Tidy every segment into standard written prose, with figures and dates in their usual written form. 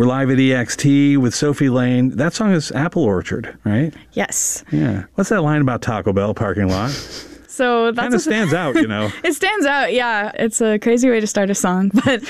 We're live at EXT with Sophie Lane. That song is Apple Orchard, right? Yes. Yeah. What's that line about Taco Bell parking lot? So that's kind of stands out, you know. It stands out, yeah. It's a crazy way to start a song, but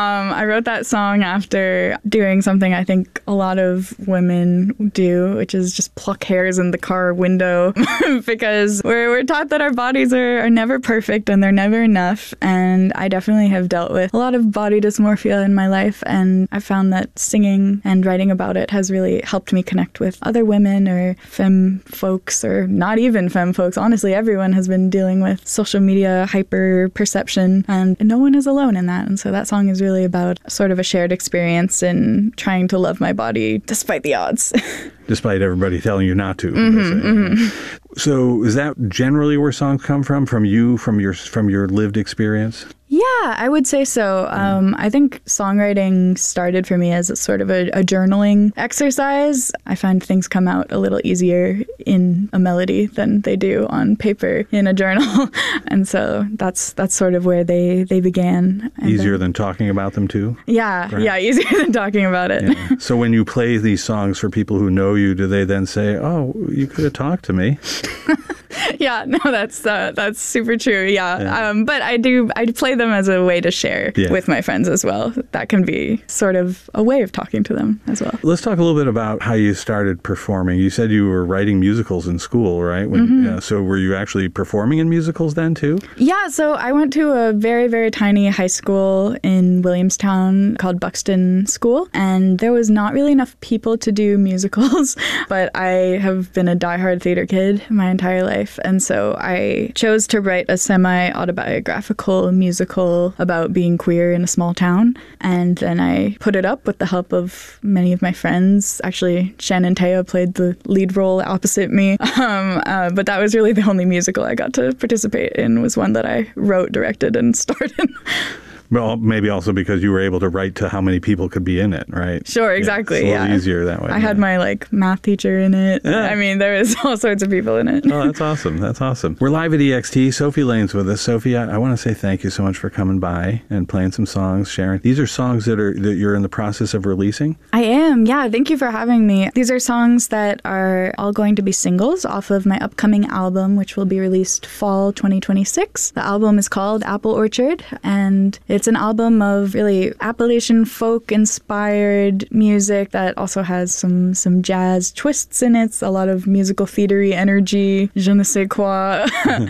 I wrote that song after doing something I think a lot of women do, which is just pluck hairs in the car window because we're taught that our bodies are never perfect and they're never enough. And I definitely have dealt with a lot of body dysmorphia in my life, and I found that singing and writing about it has really helped me connect with other women or femme folks, or not even femme folks. Honestly, everyone has been dealing with social media hyper perception, and no one is alone in that. And so that song is really about sort of a shared experience in trying to love my body despite the odds. Despite everybody telling you not to. So is that generally where songs come from you, from your lived experience? Yeah, I would say so. I think songwriting started for me as a sort of a journaling exercise. I find things come out a little easier in a melody than they do on paper in a journal. And so that's sort of where they began. And easier than talking about them too? Yeah, right. Yeah, easier than talking about it. Yeah. So when you play these songs for people who know you, do they then say, oh, you could have talked to me? Yeah, no, that's super true. Yeah. But I play them as a way to share with my friends as well. That can be sort of a way of talking to them as well. Let's talk a little bit about how you started performing. You said you were writing musicals in school, right? So were you actually performing in musicals then too? Yeah, so I went to a very, very tiny high school in Williamstown called Buxton School, and there was not really enough people to do musicals, but I have been a diehard theater kid my entire life. And so I chose to write a semi-autobiographical musical about being queer in a small town. And then I put it up with the help of many of my friends. Actually, Shannon Teo played the lead role opposite me. But that was really the only musical I got to participate in, was one that I wrote, directed, and starred in. Well, maybe also because you were able to write to how many people could be in it, right? Sure, exactly. It's a little easier that way. I had my math teacher in it. Yeah. I mean, there was all sorts of people in it. Oh, that's awesome. That's awesome. We're live at EXT. Sophie Lane's with us. Sophie, I want to say thank you so much for coming by and playing some songs, sharing. These are songs that you're in the process of releasing? I am. Yeah, thank you for having me. These are songs that are all going to be singles off of my upcoming album, which will be released fall 2026. The album is called Apple Orchard, and it's an album of really Appalachian folk-inspired music that also has some jazz twists in it, a lot of musical theater-y energy, je ne sais quoi.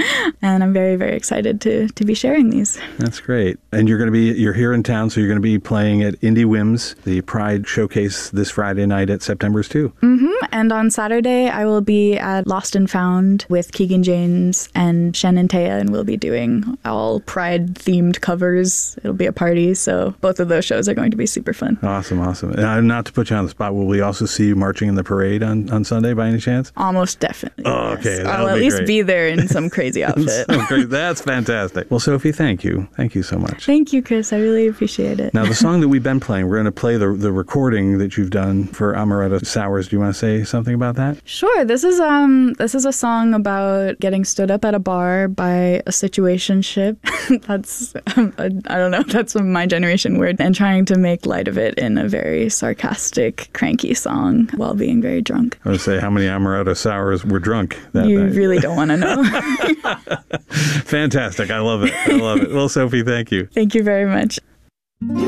And I'm very, very excited to be sharing these. That's great. And you're here in town, so you're going to be playing at Indie Whims, the Pride Showcase, this Friday night at September's 2. And on Saturday, I will be at Lost and Found with Keegan James and Shannon Teo, and we'll be doing all Pride-themed covers. It'll be a party, so both of those shows are going to be super fun. Awesome, awesome. Not to put you on the spot, will we also see you marching in the parade on Sunday by any chance? Almost definitely. Oh, yes. okay. I'll at least be there in some crazy outfit. That's fantastic. Well, Sophie, thank you. Thank you so much. Thank you, Chris. I really appreciate it. Now, the song that we've been playing, we're going to play the recording that you've done for Amaretto Sours. Do you want to say something about that? Sure. This is a song about getting stood up at a bar by a situationship. That's I don't know. That's my generation word, and trying to make light of it in a very sarcastic, cranky song while being very drunk. I would say, how many Amaretto Sours were drunk that you night? Really don't want to know. Fantastic. I love it. I love it. Well, Sophie, thank you. Thank you very much.